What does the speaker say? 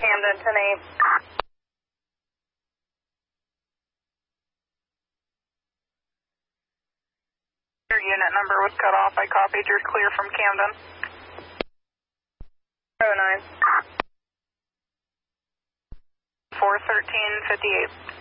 Camden, 10-8. Your unit number was cut off. I copied. You're clear from Camden. 09. 413-58.